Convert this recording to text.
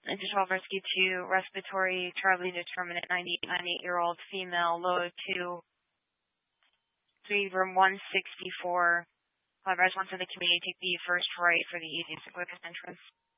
into 12 Rescue 2, respiratory, Charlie determinant, 98-year-old female, low 2, 3, room 164. However, as one to the community, take the first right for the easiest and quickest entrance.